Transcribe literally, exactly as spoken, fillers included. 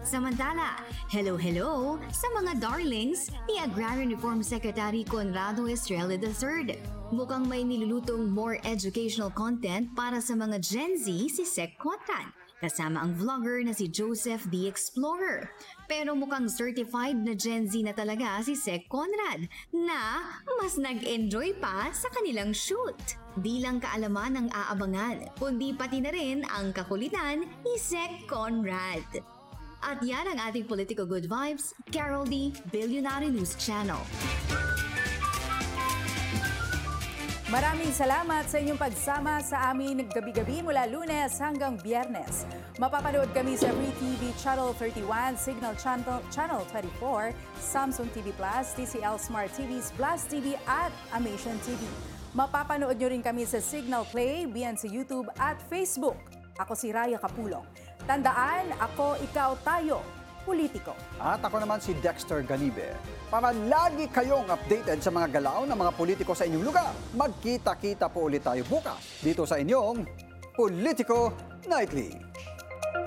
Samantala, hello-hello sa mga darlings ni Agrarian Reform Secretary Conrado Estrella the third. Mukhang may nilulutong more educational content para sa mga Gen Z si Sec Conrad, kasama ang vlogger na si Joseph the Explorer. Pero mukhang certified na Gen Z na talaga si Sec Conrad na mas nag-enjoy pa sa kanilang shoot. Di lang kaalaman ang aabangan, kundi pati na rin ang kakulitan ni Sec Conrad. At yan ang ating Political Good Vibes, Carol D. Billionaire News Channel. Maraming salamat sa inyong pagsama sa amin gabi-gabi mula Lunes hanggang Biyernes. Mapapanood kami sa Free T V Channel thirty-one, Signal Channel, Channel twenty-four, Samsung T V Plus, T C L Smart T Vs, Plus T V at Amazon T V. Mapapanood nyo rin kami sa Signal Play, B N sa YouTube at Facebook. Ako si Raya Capulong. Tandaan, ako, ikaw, tayo, politiko. At ako naman si Dexter Ganibe. Para lagi kayong updated sa mga galaw ng mga politiko sa inyong lugar, magkita-kita po ulit tayo bukas dito sa inyong Politico Nightly.